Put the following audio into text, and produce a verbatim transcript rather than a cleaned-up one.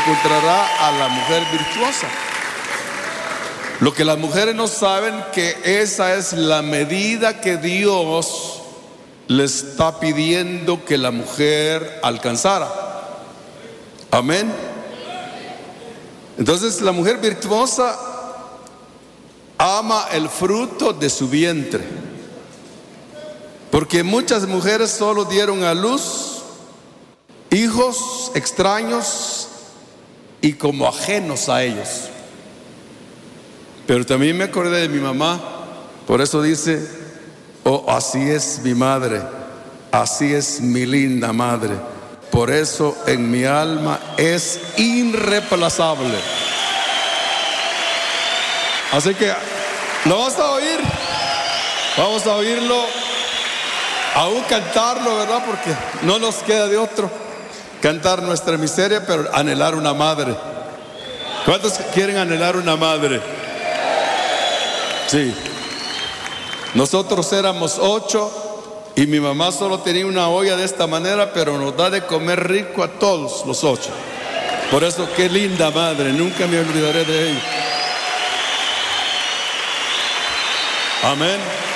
encontrará a la mujer virtuosa. Lo que las mujeres no saben, que esa es la medida que Dios le está pidiendo que la mujer alcanzara. Amén. Entonces la mujer virtuosa ama el fruto de su vientre, porque muchas mujeres solo dieron a luz hijos extraños y como ajenos a ellos. Pero también me acordé de mi mamá. Por eso dice: oh, así es mi madre, así es mi linda madre. Por eso en mi alma es irreemplazable. Así que lo vamos a oír. Vamos a oírlo, aún cantarlo, ¿verdad? Porque no nos queda de otro. Cantar nuestra miseria, pero anhelar una madre. ¿Cuántos quieren anhelar una madre? Sí. Nosotros éramos ocho y mi mamá solo tenía una olla de esta manera, pero nos da de comer rico a todos los ocho. Por eso, qué linda madre, nunca me olvidaré de ella. Amén.